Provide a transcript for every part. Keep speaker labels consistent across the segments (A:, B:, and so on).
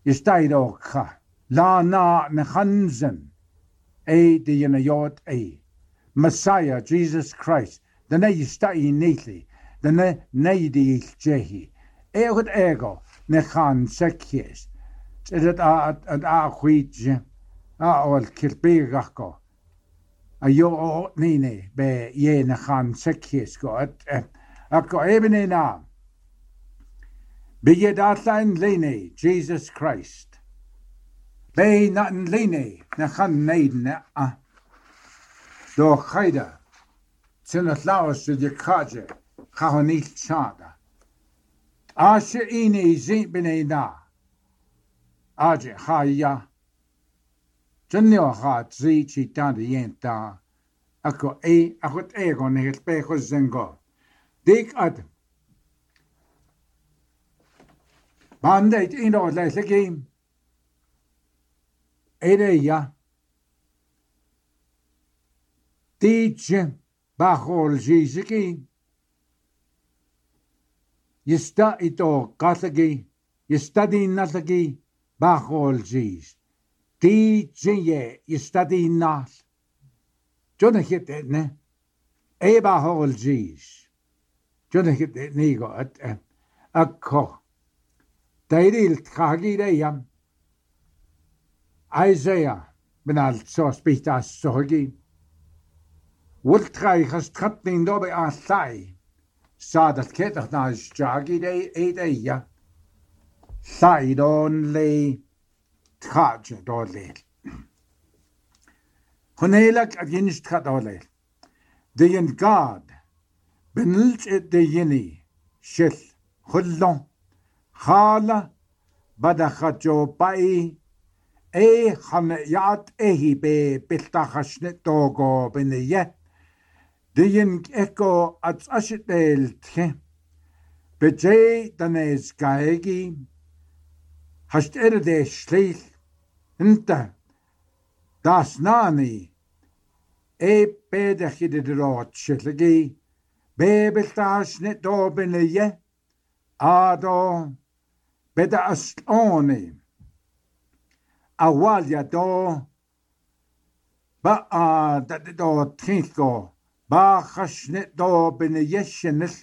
A: Yestaidocha. La na nechanzen. De yenayot Messiah, Jesus Christ. The ne yestai neatly. The ne di jehi. Egot ego. Nechan sekjes. It a wheat. Ol kilbegako. A yo nene be ye nechan sekjes go. Akko ebene na. Be ye datlein lene, Jesus Christ. Be naten lene, nechan neiden do chaida. Zinat laus de je kaje. Ga niet chada. Als je ine zin bene na. Aje ha ya. Jennio ha zi chi tan de yenta. Akko akot ego ne het pego zengo. Dik ad. Bandait ino le game. Ede ya. Teach bachol jiziki. Yesta ito katagi. Yestadi natagi bachol jiz. Teach ye yestadi nat. Jonah hit it ne. Bachol jiz. Jonah hit it nigo at a ko. Dairil kagi de yam. Isaiah benal so spitas sogi. Wultrai has cutting dobe a thigh. Sa dat ketach na jagi de ya. Thigh don lay trage dole. Honelak against katole. De yen God benult it de yeni. Shil hullon. Hala badachajo bai. Han yat ehi be biltachasnit dogo bene ye. Dien echo at ashitel tche. Bejay danes gaegi. Hast de schleich. Hinta. Das nani. Bedach de rot shitlegi. Be biltachasnit do bene ye. Ado. Beda asloni. Awalja do. Ba dat do trinko. Ba chasnit do bine yeshenis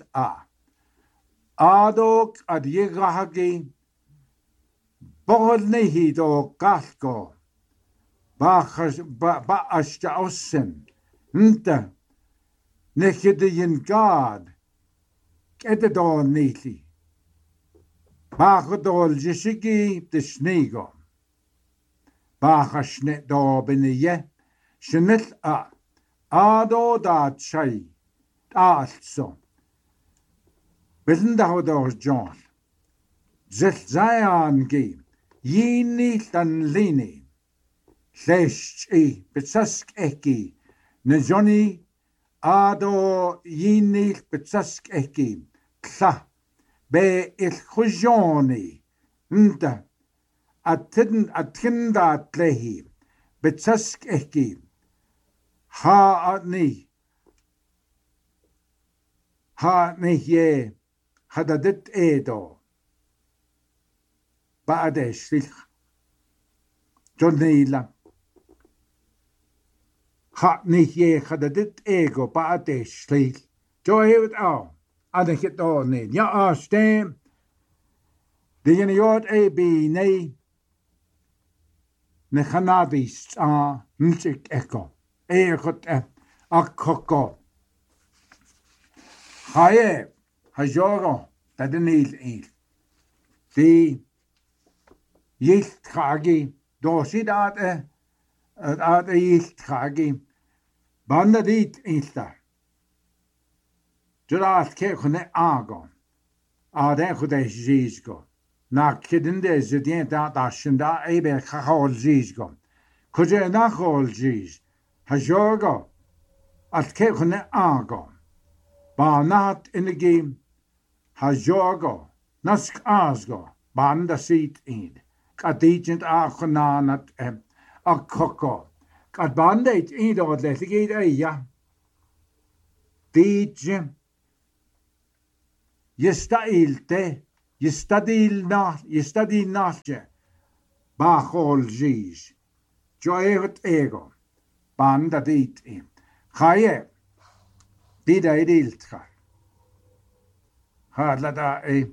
A: Adok ad yegahagi. Bohol nehi do galko. Ba ashta osim. Nta. Nechide yin God. Kete do neatly. Ba chodol jishigi de snigo. Ba chasnit do bine ye. Shenit Ado da chai. Also. Wissen da hodor John. Zet zayan ge. Yini dan lini. Lesh betsask eki. Ne Johnny. Ado yini betsask eki. Kla. Be il khujoni. Nta. Atinda tlehi. Betsask eki. Ha ni ye hadadit edo ba'adesh lich Jonila ha ni ye hadadit ego ba'adesh lich Jo hevet au adekit o ni ja stem de jeniot bi ne khanadis nchik eko Egot akoko. Haye, hajogo, dat de niet. Die jicht tragi, dosi dat at jicht tragi. Banda dit insta. Zodat ke khone ago. Den khode jizgo. Na kidinde zedien da shinda ebe khol jizgo. Kuje na khol jiz. Hajogo, at kechene ago. Ba naat in de game. Hajogo, nask asgo. Ban da seat in. Kadijent agonanat akoko. Kad bandeit in dat lettigheid ja. Dije. Je stailte. Je stadil nachtje. bachol jis. Joet ego. Banda dit in. Chaye. Bida idiltra. Hadlada e.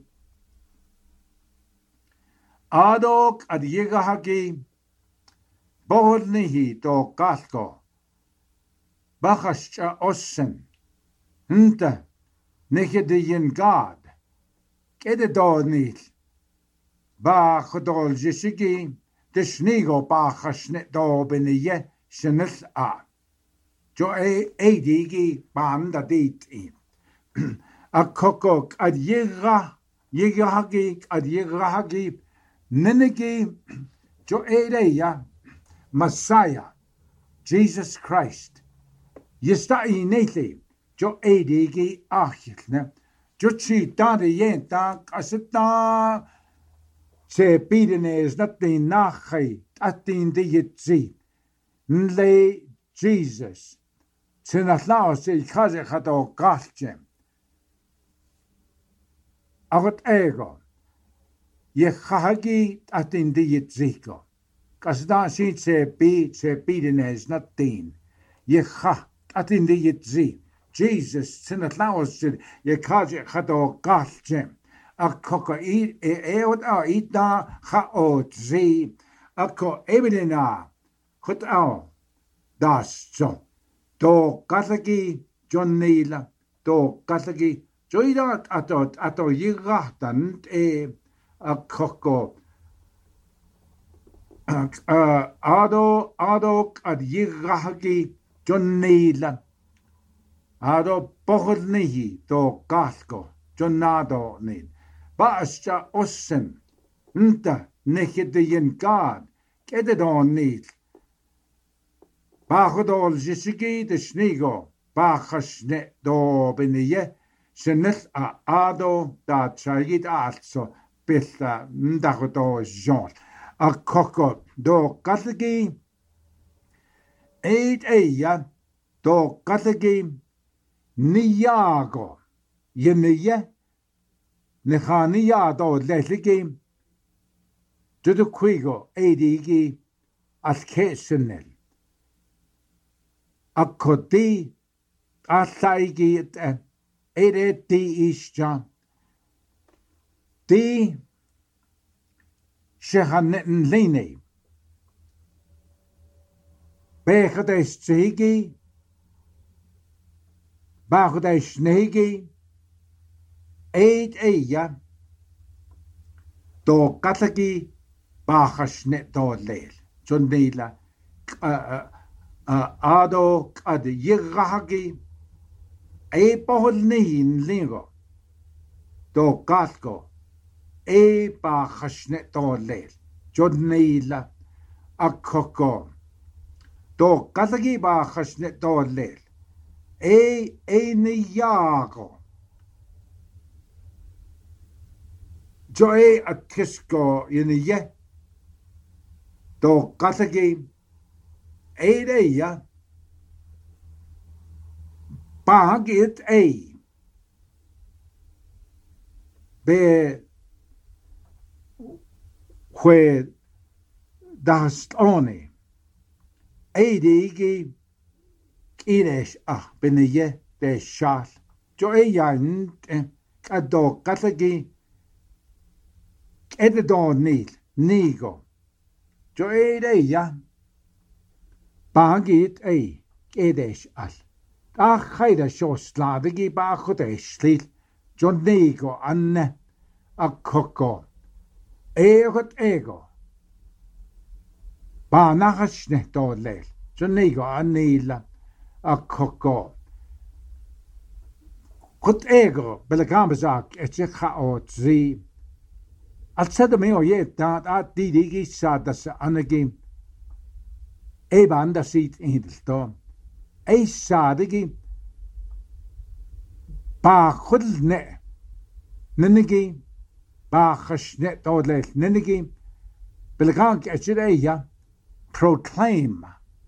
A: Adok ad yegahagi. Bohnihi do galko. Bachascha ossen. Hunta. Nechedian God. Kede dodnil. Bachadol jisigi. De snigo bachasnet do benije. Shenil a. Jo digi banda dit in. A kokok ad yegahagi ad yegahagi. Ninigi. Jo ya. Messiah. Jesus Christ. Yesta inetli. Jo digi achilne. Jo chi da de yenta asita. Se bidene is nothing nachai. Atin de yitzi. Nle Jesus. Tinatlao se kaze hato galchem. Agot ego. Ye hagi atin de yitziko. Kasda si se bidene is nothing. Ye ha atin de yitzi. Jesus tinatlao se ye kaze hato galchem. A coca eot a ita ha o zi. A co evidena. Kut ao. Das so. Do kataki John Neila. Do kataki. Joida ato yigatan a coco. Ado ad yigahaki John Neila. Ado pohodnihi do galko. John Nado need. Baasja ossen. Nta nechedian God. Kedet on need. Bachadol jisigi de snigo. Bachasne do benije. Seneth a ado da chagit also. Billa ndachado Jean. A coco do katagi. Eid eia do katagi. Niago. Yenije. Nechania do letligi. Dudu quigo edigi al kesenel. Akkodi allaigi ere di isja. Di shehanetten lene. Bechades zigi. Bachades negi. Eid eia. Do katagi bachasnet do leil. John Neila. Ado ad yigahagi. Bohulnin lingo. Do gatgo. Bachasnet do leil. John Neila. A coco. Do katagi bachasnet do leil. Niago. Joe a kisco in a ye. Do katagi. Ya. Bag it Be. Where dast oni. Digi. Irish ben a ye de shot. Joe yan a do katagi. Edidon need, nigo. Joe ya. Bagit edesh al. Haida shows ladigi bachudesh slit. John nigo anne a coco. Egot ego. Nachashne do lel. John nigo anila a coco. Kut ego, belagambazak etcheka o zi. Al said me o yet that at digi sad das anagim. Banda sit in the storm. Sadigi. Ba hudne. Ninigi. Ba hashnet odlet. Ninigi. Belgank echideya. Proclaim.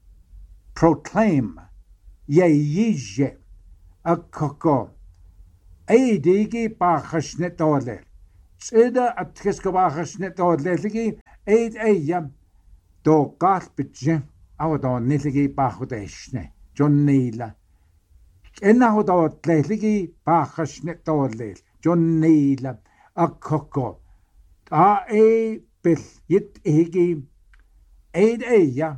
A: Ye yije. A coco. Digi ba hashnet odlet. Tsida at kiskabachasnet or leligi, aid ayam, do garpitje, our don niligi bachudeshne, John Neela. Enna do leligi bachasnet or lel, John Neela, a coco. A bill yit higi, aid aya.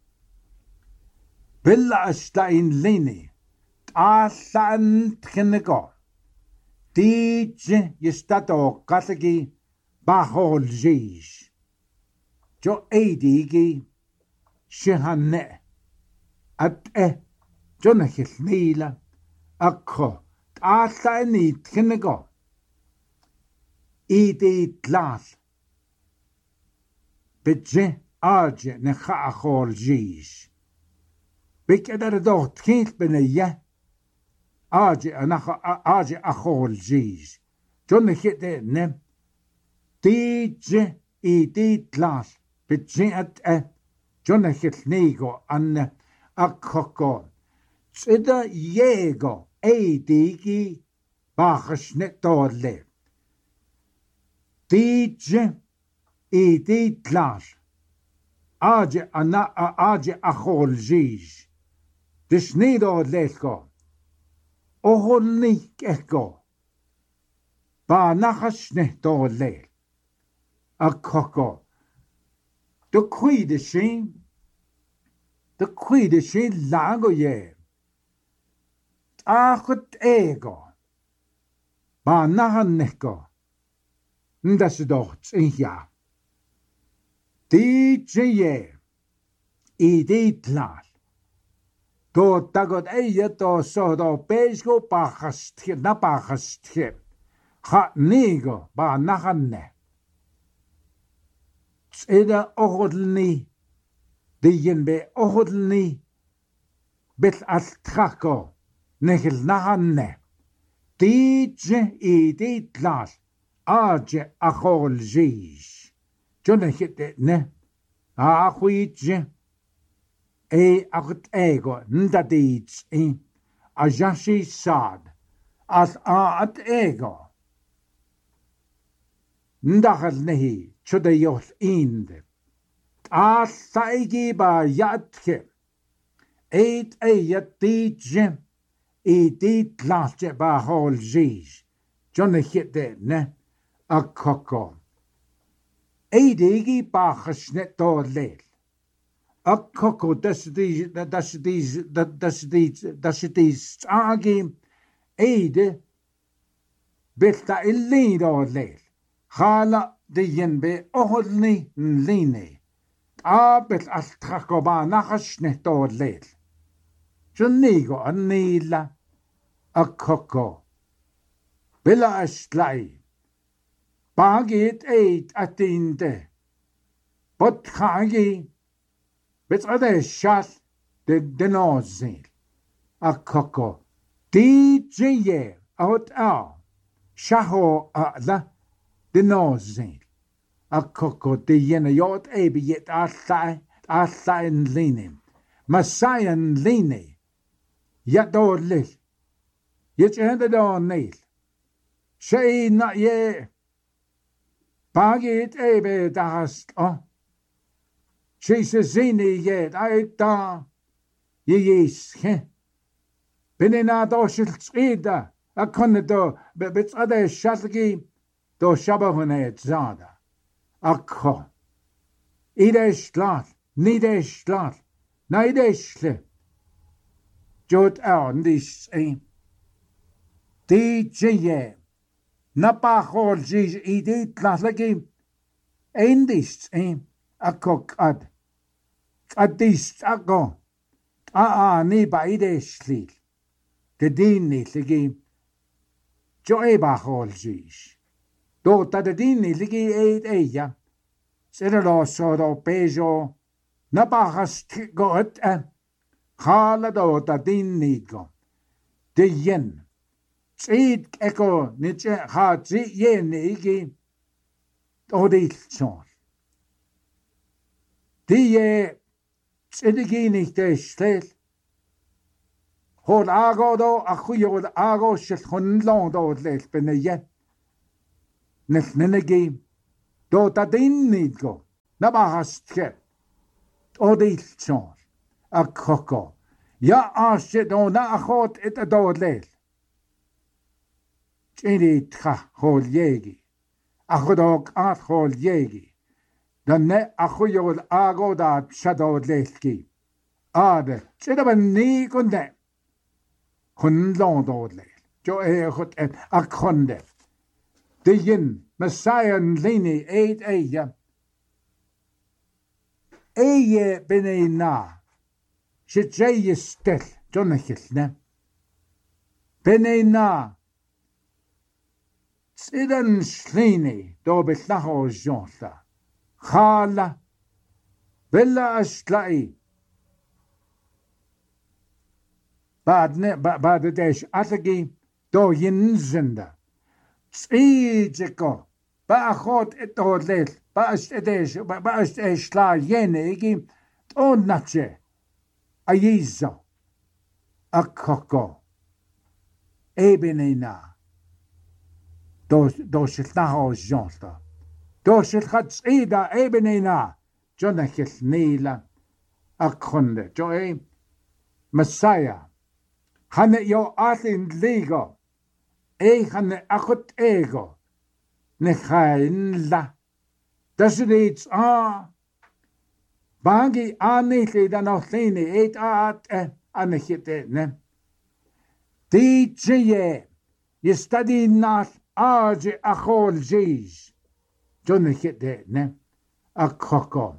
A: Billa asta in lini, allan tkinnego. Dij yistato katagi bahol jish. Jo eidigi shihanne at jonachil nila akko allan i tkinnego. Idi tlal. Bidje arje ne chaachol jish. Bik edar docht kint beneye. Arje achol jish. John hit ne. Dije idi tlal. Bidje at John hit nego an akoko. Tsida yego eidigi bachasnet dorle. Dije idi tlal. Arje achol jish. Dus niet door lego. Ohonnik eko. Ba nachas niet door le. A koko. De kwide shin lago je. Achut ego. Ba nahan neko. Das doch in ja. Die je. Idee tlal. Do tagot do so do pesgo bachastje na bachastje. Ga nego ba nachanne. Tseda ohodlni. Dijen be ohodlni. Bit al trako. Nechel nachanne. Dije idi tlal. Arje achol jish. Jonachit ne. Ahuije. Acht ego, ndadits a jashi sad, as at ego. Ndachal nehi, chudayot ind. As saigi ba yatke. Eid yat dije, dit latje ba hol jish. Jonachit ne, a koko. Eidigi ba chasnet do lel. A coco das agi eide bilta illin or lel. Hala de yenbe ohodni line. A bil al trakoba nachasne or lel. Junigo anila a coco. Billa astlai. Bagit eid atinde. But khagi. Bits other shot the nozil. A coco. DJ out Shaho la the nozil. A coco the yenayot ebi yet alla in leaning. Messiah leaning. Yet door lit. Yet ended on nail. Say not ye. Bagit ebi dast Jesus zini yet I da yes Benina do shiltsida a connedo bits other shatgi do shabahune zada a ko Ides lat nides lat naidesle Jot on this DJ Napa hol jis idit latlagi endis a cock ad. Adist ago. Ni baide slil. De din ligi. Joe bachol jish. Do ta de din ligi eia. Sedelo so do pejo. Na bachas got Hala do ta din nigo. De yen. Sid echo niche ha zi yen igi. Odil son. Die Sidigi nicht stel. Hol ago do a chuyo ago shil hun long do lel beneye. Nilnigi, do ta din need go, Nabahastket, Odil Chon, a coco. Ja, ashit o na achot it a dood leel. Chini tra hol yegi. Achodog at hol yegi. Dan ne achuyol agodat shadow leelki. Ade, chidaban ni kunde. Kun long dood leel. Jo echot et akonde. De yin, Messiah lini eid eia. Eie bene na. Shit jay stel, Jonachilne. Bene na. Sidan slini, do betlaho jonta. Khala. Bella astlai. Bad desh atagi, do yinzenda. Tsijiko. Ba achot etodlel. Ba est esla yenegi. On natche. Ayizo. Akoko. Ebenina. Do shilnaho jonta. Do shilchats ida ebenina. Jonachil nila. Akonde. Jo Messiah. Hanne yo atin ligo. Hanne akut ego. Nechain la. Das is iets Bangi aanitli dan nog lini eet anechite ne. Die je study nath aje achol jeez. Jonechite ne. A koko.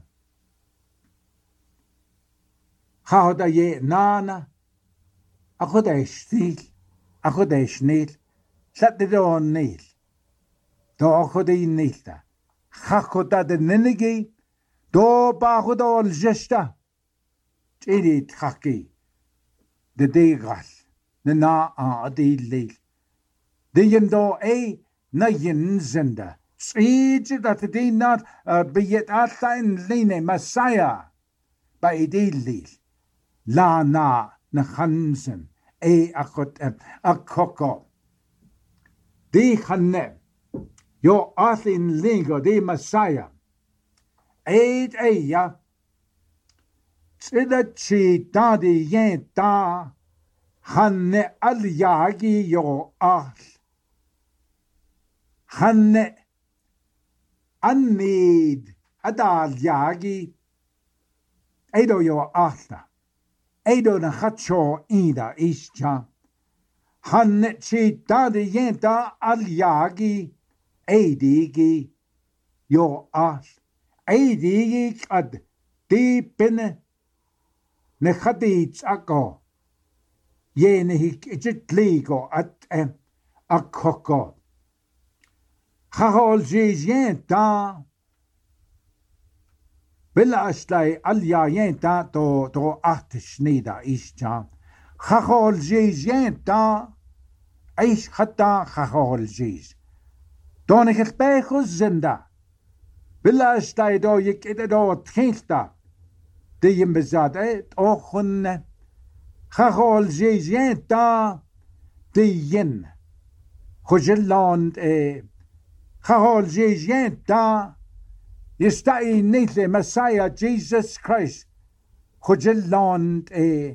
A: Houda je nana. Achoda stil. Achoda snil. Zet de on nil. Do achoda nilta. Hachoda de nenegi. Do bachodol jesta. Chidi traki. De degal. De na de leel. De yendo na yin zenda. Tsije dat de nat bejet in line Messiah. Bij de leel. La na hansen. Akot akoko. De hanne. Jo atin lingo de Messiah. Ja. Tsida chi da de yen da. Hanne al yagi yo al. Hanne annid adal yagi. Edo yo alta. Edo na hacho ida ischa. Hanne chi da de yen da al yagi. Edigi yo al. Eidigi ad di pinne ne khadits ako ye ne hik ligo at akoko khahol jenta billa ashlai alya yenta to acht snida ischa khahol jenta aish hatta khahol jiz don ik het zinda Billa stai do je kide do trinta. De je bezade ochunne. Chachol jenta de yin. Chojeland Chachol jenta. Je stai nitle Messiah Jesus Christ. Chojeland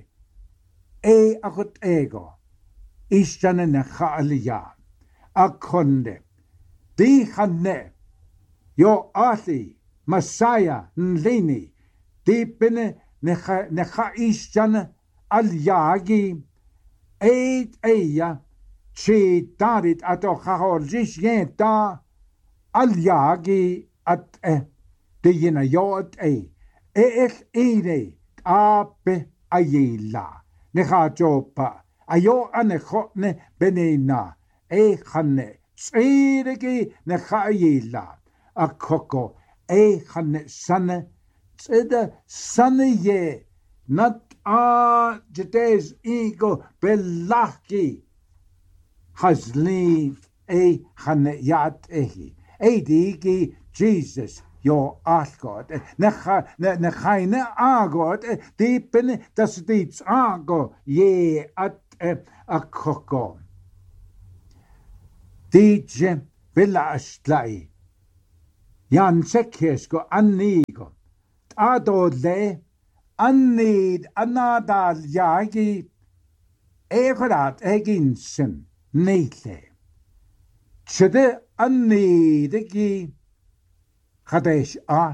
A: akut ego. Ishtane ne chaalia. Akonde. Di channe. Yo ali Messiah nlini di bine necha isjan al yagi eia chi darit ato chahol jishenta al yagi at de yina yot ine ape ayila necha jopa ayo anechotne benena channe tsirigi necha ayila a coco, hanne sanne, tsida sanne ye, not jetes ego belaki, hasli, hanne yat digi Jesus, your God, nechaine agot, deepen, das diets ago, ye at a coco. DJ Villa Astlai. Jan Sekhesko, Annigo. Adole, Annid, Anadal Yagi, Egerat Eginsen, Netle. Chede Annidegi, Kadesh Al.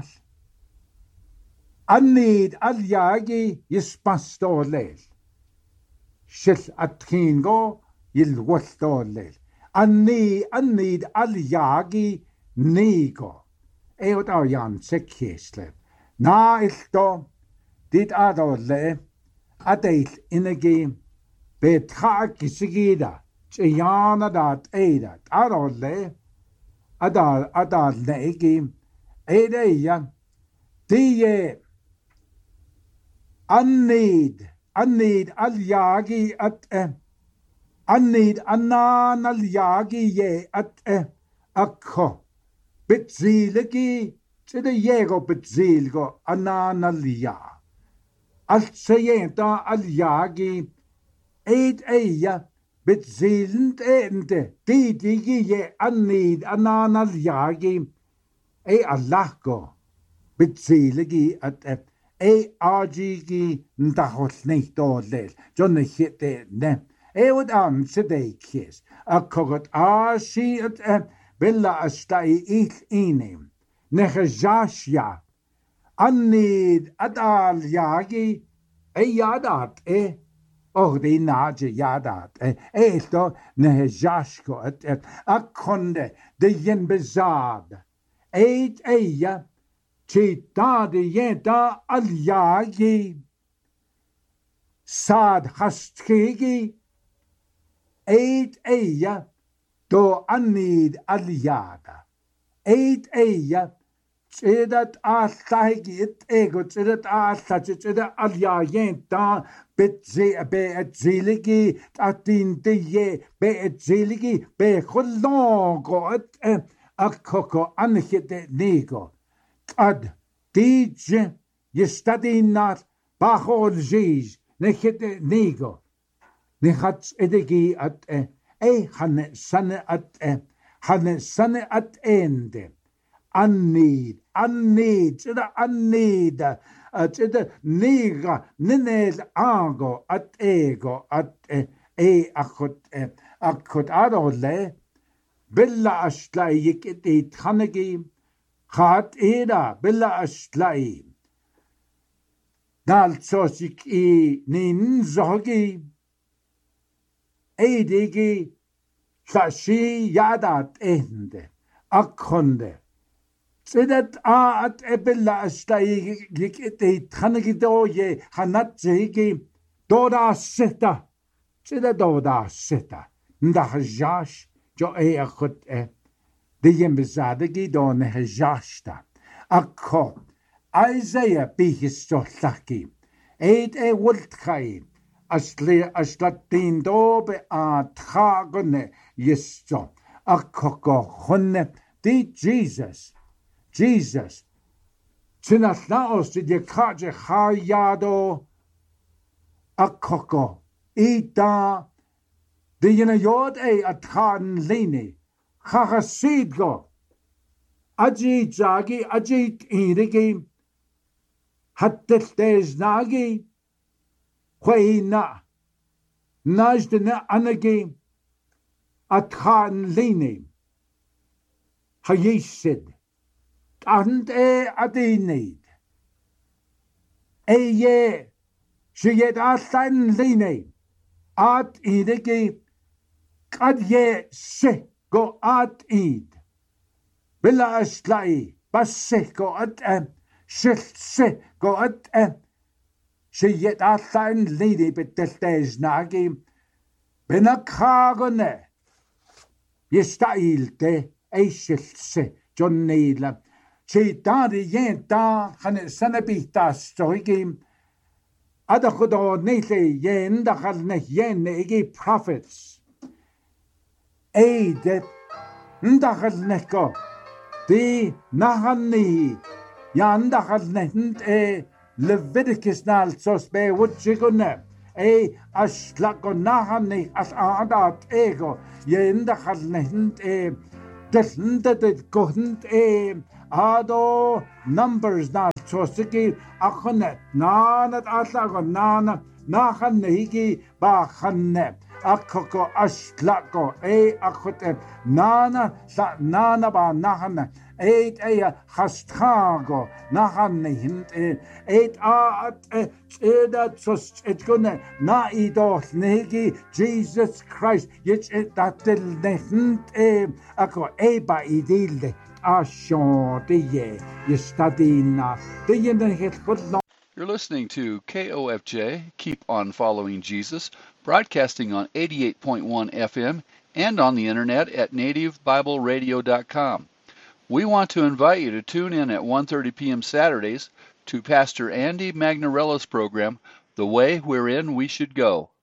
A: Annid Al Yagi, Yispastolel. Shil Atkingo, Yilwastolel. Annid Al Yagi, Nigo. Eot our Jan Sekhesleb. Na ilto, dit adole, adeil inegi, betrak isigida, Chiana dat eida, adole, adal neigi, edeia, die annid al yagi at annid annan al yagi ye at akko, bitzilegi, Tida jego betzilgo ananalia. Altsejenta aljagi. Eid eia betzilend ende. Didigi je annid ananaljagi. Allahgo betzilegi at agigi ndachos nicht odlel. Johnny hitte ne. Wat sidekjes. Kogot shi at billa astai ich inim. Nechajashya, Annid Adal Yagi, Yadat, the Naja Yadat, Esto Nehajashko, Akonde, the Yen Bezad, Eid Eya, Chita de Yenta Al Yagi, Sad Hastegi, Eid Eya, Do Annid Al Yada, Eid Eya, Chidat Althagit ego, Chidat Althachida Alyayenta, Betze be at Ziligi, Tatin de ye, be at Ziligi, be Holongo at Akoko Anhit Nego. Ad Dij, ye study not Bahol Ziz, Nehit Nego. Nehats Edigi at Hane Sane at ende. Annid, chida annid, chida niga, ninel ago, at ego, at akut adole, billa astlai yikit hanegi, hat eda, billa astlai. Dal sosik nin zogi, edigi, sashi yadat ende, akonde. Sidat at ebilla astai yikite hanagidoye hanatsigi doda seta. Sida doda seta. Ndahajash jo akut de yembezadegi don hajashta. Akko Isaiah bihistollaki. Eid wultkai. Aslatin dobe tragone yisto. Akkoko honne di Jesus. Tinaslaos did ye kaje hayado akoko ita de yod atkan lini hahasidgo aji jagi aji irigi hattel nagi Huayna najdena anagi atkan lini hayisid and adinid. Ye, she yet asan line, at idegi, kad ye se go at id. Billa aslai, basse go at shil se go at she yet asan lady beteltes nagi, benakagone, yestailte, shil se, John Needler. She daddy yenta han sanabita stoigim. Adachodo nete yen dachal ne yen egi prophets. Eide ndachal neko. Di nahani yan dachal nehnt Leviticus nal sos be wutchigone. Ashlako nahani as adat ego yen dachal nehnt Delnda gohnt ado numbers na chosiki akhonet nanat atlago nana nahan higi ba khanne akoko ashlako akhote nana sa nana ba nahan eight hasthago nahan hint eight that just it's gonna na idol negi Jesus Christ yet that del nehnt ako ba idilde asho de ye yestadina de yen het god.
B: You're listening to KOFJ, Keep On Following Jesus, broadcasting on 88.1 FM and on the internet at nativebibleradio.com. We want to invite you to tune in at 1:30 p.m. Saturdays to Pastor Andy Magnarella's program, The Way Wherein We Should Go.